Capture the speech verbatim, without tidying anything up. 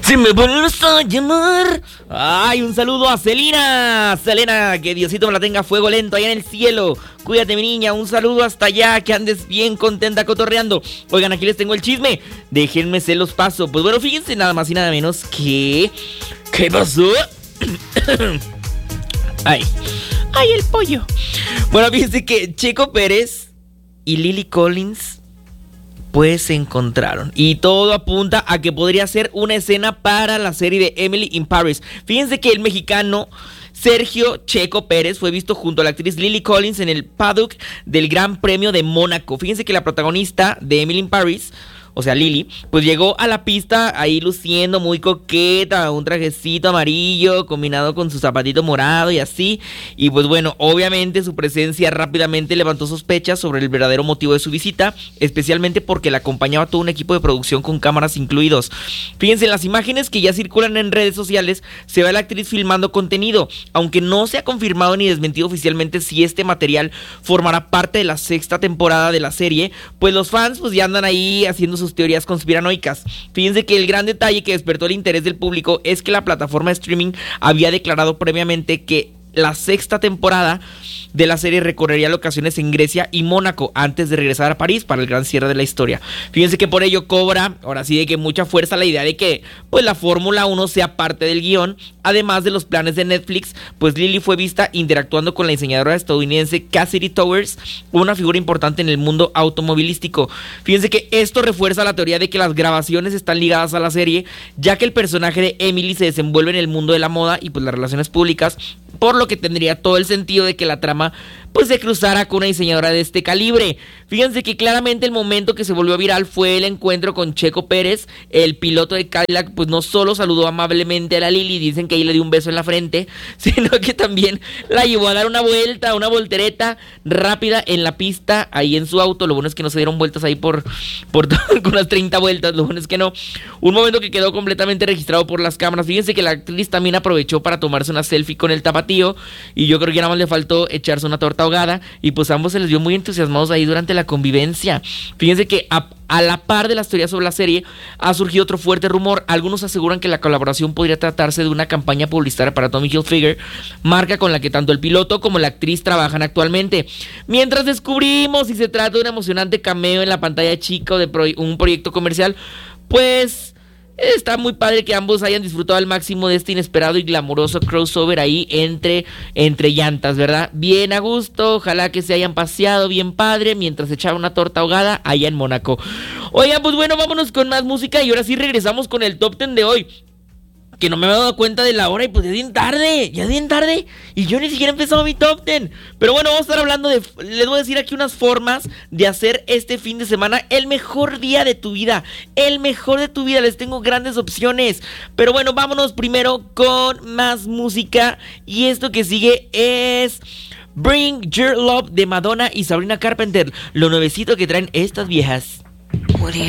Si me vuelves a llamar. Ay, un saludo a Selena. Selena, que Diosito me la tenga a fuego lento allá en el cielo. Cuídate, mi niña, un saludo hasta allá, que andes bien contenta cotorreando. Oigan, aquí les tengo el chisme. Déjenme se los paso. Pues bueno, fíjense nada más y nada menos que... ¿Qué pasó? Ay, ay, el pollo. Bueno, fíjense que Checo Pérez y Lily Collins pues se encontraron y todo apunta a que podría ser una escena para la serie de Emily in Paris. Fíjense que el mexicano Sergio Checo Pérez fue visto junto a la actriz Lily Collins en el paddock del Gran Premio de Mónaco. Fíjense que la protagonista de Emily in Paris, o sea, Lily, pues llegó a la pista ahí luciendo muy coqueta, un trajecito amarillo combinado con su zapatito morado y así. Y pues bueno, obviamente su presencia rápidamente levantó sospechas sobre el verdadero motivo de su visita, especialmente porque la acompañaba todo un equipo de producción con cámaras incluidos. Fíjense, en las imágenes que ya circulan en redes sociales se ve a la actriz filmando contenido, aunque no se ha confirmado ni desmentido oficialmente si este material formará parte de la sexta temporada de la serie, pues los fans pues ya andan ahí haciendo sus teorías conspiranoicas. Fíjense que el gran detalle que despertó el interés del público es que la plataforma de streaming había declarado previamente que la sexta temporada de la serie recorrería locaciones en Grecia y Mónaco antes de regresar a París para el gran cierre de la historia. Fíjense que por ello cobra, ahora sí, de que mucha fuerza la idea de que pues la Fórmula uno sea parte del guión. Además de los planes de Netflix, pues Lily fue vista interactuando con la diseñadora estadounidense Cassidy Towers, una figura importante en el mundo automovilístico. Fíjense que esto refuerza la teoría de que las grabaciones están ligadas a la serie, ya que el personaje de Emily se desenvuelve en el mundo de la moda y pues las relaciones públicas, por lo que tendría todo el sentido de que la trama pues se cruzara con una diseñadora de este calibre. Fíjense que claramente el momento que se volvió viral fue el encuentro con Checo Pérez. El piloto de Cadillac pues no solo saludó amablemente a la Lily, dicen que ahí le dio un beso en la frente, sino que también la llevó a dar una vuelta, una voltereta rápida en la pista, ahí en su auto. Lo bueno es que no se dieron vueltas ahí por, por con unas treinta vueltas, lo bueno es que no. Un momento que quedó completamente registrado por las cámaras. Fíjense que la actriz también aprovechó para tomarse una selfie con el tapatío, y yo creo que nada más le faltó echarse una torta ahogada, y pues ambos se les vio muy entusiasmados ahí durante la convivencia. Fíjense que a, a la par de las teorías sobre la serie ha surgido otro fuerte rumor. Algunos aseguran que la colaboración podría tratarse de una campaña publicitaria para Tommy Hilfiger, marca con la que tanto el piloto como la actriz trabajan actualmente. Mientras descubrimos si se trata de un emocionante cameo en la pantalla chica o de pro- un proyecto comercial, pues está muy padre que ambos hayan disfrutado al máximo de este inesperado y glamuroso crossover ahí entre, entre llantas, ¿verdad? Bien a gusto, ojalá que se hayan paseado bien padre mientras echaban una torta ahogada allá en Mónaco. Oigan, pues bueno, vámonos con más música y ahora sí regresamos con el top ten de hoy. Que no me había dado cuenta de la hora y pues ya es bien tarde, ya es bien tarde y yo ni siquiera he empezado mi top ten. Pero bueno, vamos a estar hablando de, les voy a decir aquí unas formas de hacer este fin de semana el mejor día de tu vida, el mejor de tu vida. Les tengo grandes opciones, pero bueno, vámonos primero con más música y esto que sigue es Bring Your Love de Madonna y Sabrina Carpenter, lo nuevecito que traen estas viejas.